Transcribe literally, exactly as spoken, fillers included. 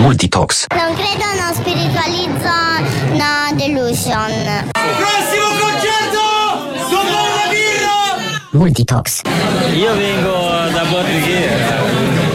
Multitox. Non credo, non spiritualizzo, no delusion. Prossimo concerto! Dopo una birra! Multitox. Io vengo da Borghiera.